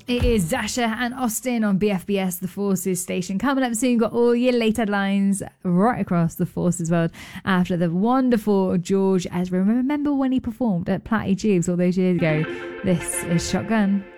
It is Dasha and Austin on BFBS, the Forces station. Coming up soon, got all your late headlines right across the Forces world after the wonderful George Ezra. Remember when he performed at Platty Tubes all those years ago? This is Shotgun.